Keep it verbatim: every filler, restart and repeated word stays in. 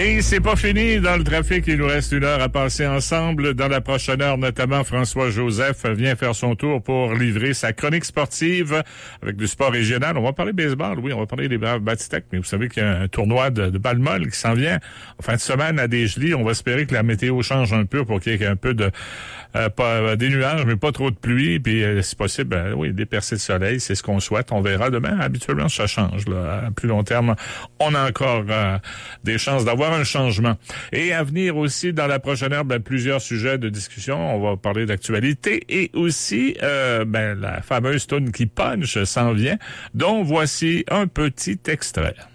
Et c'est pas fini dans le trafic. Il nous reste une heure à passer ensemble. Dans la prochaine heure, notamment, François Joseph vient faire son tour pour livrer sa chronique sportive avec du sport régional. On va parler baseball, oui, on va parler des Braves Batistec, mais vous savez qu'il y a un tournoi de, de balle molle qui s'en vient en fin de semaine à Desjely. On va espérer que la météo change un peu pour qu'il y ait un peu de euh, pas des nuages, mais pas trop de pluie. Puis, euh, si possible, ben, oui, des percées de soleil, c'est ce qu'on souhaite. On verra demain. Habituellement, ça change. Là. À plus long terme, on a encore euh, des chances d'avoir un changement. Et à venir aussi dans la prochaine heure, ben, plusieurs sujets de discussion. On va parler d'actualité et aussi euh, ben, la fameuse toune qui punch s'en vient, dont voici un petit extrait.